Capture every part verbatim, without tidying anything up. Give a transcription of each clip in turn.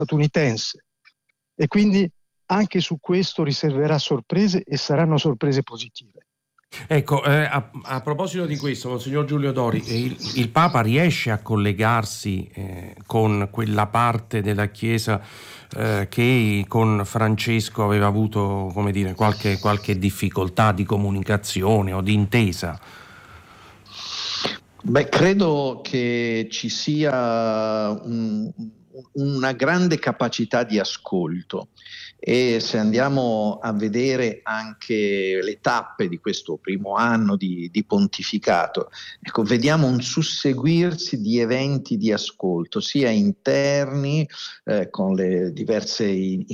statunitense, e quindi anche su questo riserverà sorprese, e saranno sorprese positive. Ecco, eh, a, a proposito di questo, Monsignor Giulio Dori, il, il Papa riesce a collegarsi eh, con quella parte della Chiesa eh, che con Francesco aveva avuto, come dire, qualche, qualche difficoltà di comunicazione o di intesa? Beh, credo che ci sia un, una grande capacità di ascolto, e se andiamo a vedere anche le tappe di questo primo anno di, di pontificato, ecco, vediamo un susseguirsi di eventi di ascolto, sia interni eh, con le diverse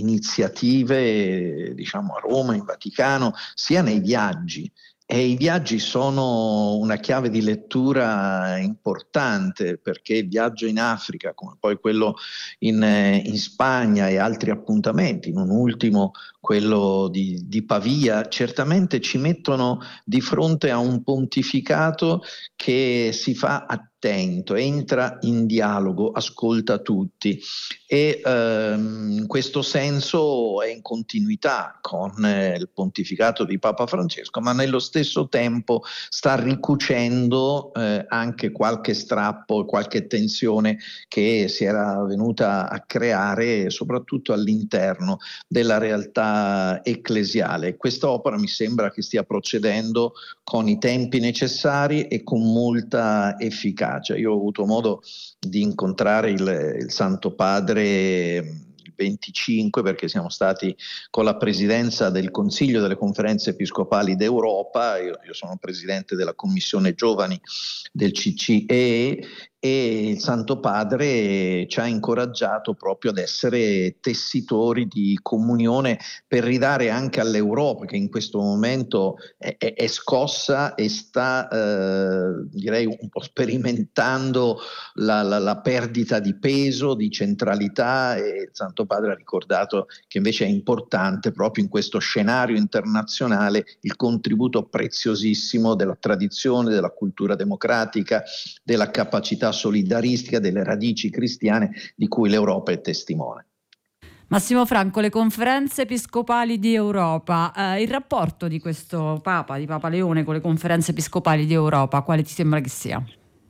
iniziative, diciamo a Roma, in Vaticano, sia nei viaggi. E i viaggi sono una chiave di lettura importante, perché il viaggio in Africa, come poi quello in, in Spagna e altri appuntamenti, non ultimo quello di, di Pavia, certamente ci mettono di fronte a un pontificato che si fa attento, entra in dialogo, ascolta tutti, e ehm, in questo senso è in continuità con eh, il pontificato di Papa Francesco, ma nello stesso tempo sta ricucendo eh, anche qualche strappo, qualche tensione che si era venuta a creare soprattutto all'interno della realtà ecclesiale. Quest'opera mi sembra che stia procedendo con i tempi necessari e con molta efficacia. Io ho avuto modo di incontrare il, il Santo Padre il venticinque, perché siamo stati con la presidenza del Consiglio delle Conferenze Episcopali d'Europa, io, io sono presidente della Commissione Giovani del C C E, e il Santo Padre ci ha incoraggiato proprio ad essere tessitori di comunione, per ridare anche all'Europa, che in questo momento è, è, è scossa e sta eh, direi un po' sperimentando la, la, la perdita di peso, di centralità, e il Santo Padre ha ricordato che invece è importante proprio in questo scenario internazionale il contributo preziosissimo della tradizione, della cultura democratica, della capacità solidaristica, delle radici cristiane di cui l'Europa è testimone. Massimo Franco, le conferenze episcopali di Europa, eh, il rapporto di questo Papa, di Papa Leone, con le conferenze episcopali di Europa, quale ti sembra che sia?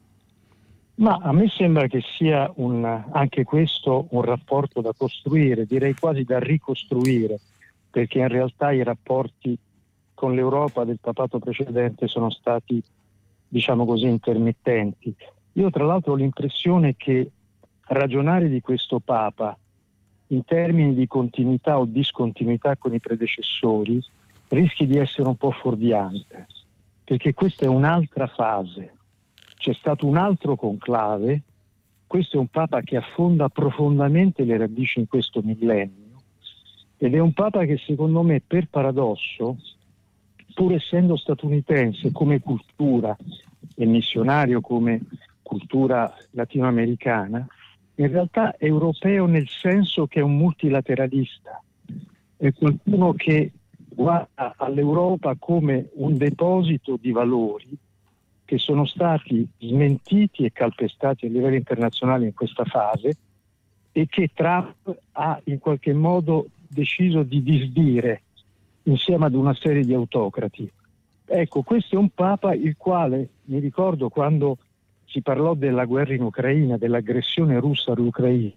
Ma a me sembra che sia un, anche questo un rapporto da costruire, direi quasi da ricostruire, perché in realtà i rapporti con l'Europa del papato precedente sono stati, diciamo così, intermittenti. Io tra l'altro ho l'impressione che ragionare di questo Papa in termini di continuità o discontinuità con i predecessori rischi di essere un po' fuorviante, perché questa è un'altra fase. C'è stato un altro conclave, questo è un Papa che affonda profondamente le radici in questo millennio, ed è un Papa che secondo me, per paradosso, pur essendo statunitense come cultura e missionario come cultura latinoamericana, in realtà è europeo nel senso che è un multilateralista, è qualcuno che guarda all'Europa come un deposito di valori che sono stati smentiti e calpestati a livello internazionale in questa fase, e che Trump ha in qualche modo deciso di disdire insieme ad una serie di autocrati. Ecco, questo è un Papa il quale, mi ricordo quando si parlò della guerra in Ucraina, dell'aggressione russa all'Ucraina,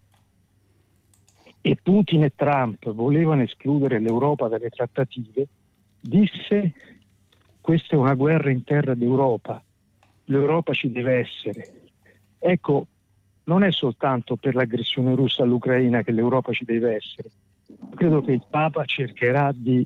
e Putin e Trump volevano escludere l'Europa dalle trattative, disse: questa è una guerra in terra d'Europa, l'Europa ci deve essere. Ecco, non è soltanto per l'aggressione russa all'Ucraina che l'Europa ci deve essere. Credo che il Papa cercherà di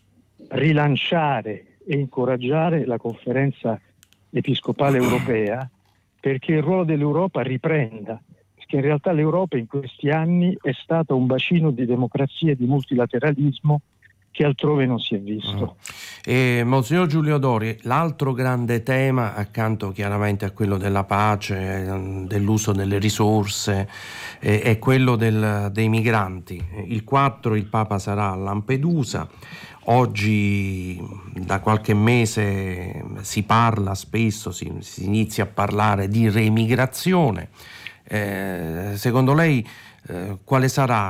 rilanciare e incoraggiare la conferenza episcopale europea, perché il ruolo dell'Europa riprenda, perché in realtà l'Europa in questi anni è stata un bacino di democrazia e di multilateralismo che altrove non si è visto. E, Monsignor Giulio Dori, l'altro grande tema, accanto chiaramente a quello della pace, dell'uso delle risorse, è, è quello del, dei migranti. Il quattro il Papa sarà a Lampedusa. Oggi da qualche mese si parla spesso, si, si inizia a parlare di reemigrazione. Eh, secondo lei eh, quale sarà